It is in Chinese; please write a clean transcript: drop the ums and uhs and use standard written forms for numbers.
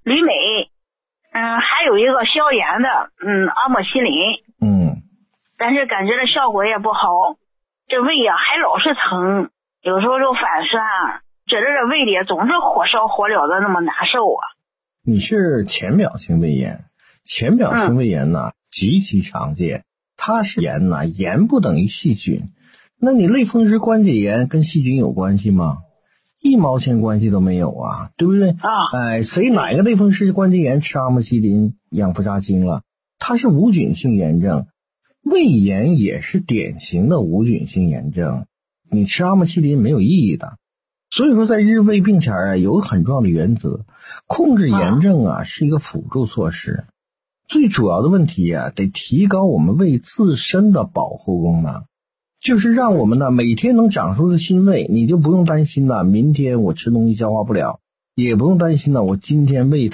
铝镁，还有一个消炎的，阿莫西林，但是感觉的效果也不好，这胃呀还老是疼，有时候就反酸，觉得这胃里总是火烧火燎的那么难受啊。 你是浅表性胃炎，浅表性胃炎呢极其常见，它是炎呢，炎不等于细菌。那你类风湿关节炎跟细菌有关系吗？一毛钱关系都没有啊，对不对？谁哪个类风湿关节炎吃阿莫西林、氧氟沙星了？它是无菌性炎症，胃炎也是典型的无菌性炎症，你吃阿莫西林没有意义的。所以说在日胃病前有个很重要的原则，控制炎症是一个辅助措施，最主要的问题得提高我们胃自身的保护功能，就是让我们呢每天能长出个新胃，你就不用担心明天我吃东西消化不了，也不用担心我今天胃